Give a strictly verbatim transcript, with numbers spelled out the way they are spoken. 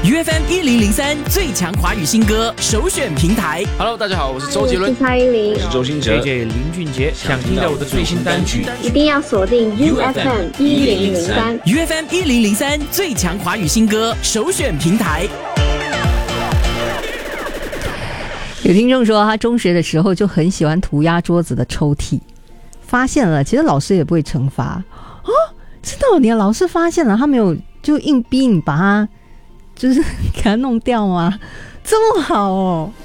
U F M 一零零三最强华语新歌首选平台。 Hello， 大家好，我是周杰伦， 我是蔡依林， 我是周兴哲 ，J J 林俊杰。想听到我的最新单曲， 一定要锁定 U F M 一零零三 U F M 一零零三最强华语新歌首选平台。 有听众说，他中学的时候就很喜欢涂鸦桌子的抽屉，发现了，其实老师也不会惩罚啊，真的，你的老师发现了，他没有就硬逼你把它，就是给它弄掉吗？这么好哦。